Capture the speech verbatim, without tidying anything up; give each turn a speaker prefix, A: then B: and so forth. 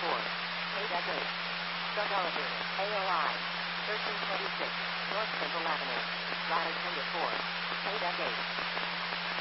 A: four. K-Deck eight. Drug Elevator. A O I. thirteen twenty-six. North Central Avenue. Ladder ten to four. K-Deck eight.